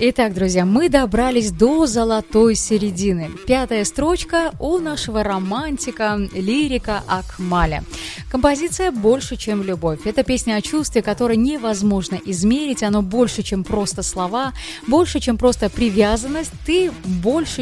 Итак, друзья, мы добрались до золотой середины. 5-я строчка у нашего романтика, лирика Акмаля. Композиция «Больше, чем любовь». Это песня о чувстве, которое невозможно измерить. Оно больше, чем просто слова, больше, чем просто привязанность. Ты больше,